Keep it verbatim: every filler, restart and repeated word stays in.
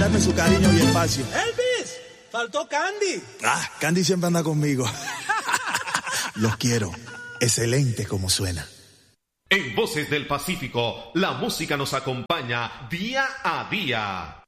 brindarme su cariño y espacio. ¡Elvis! ¡Faltó Candy! Ah, Candy siempre anda conmigo. Los quiero. Excelente como suena. En Voces del Pacífico, la música nos acompaña día a día.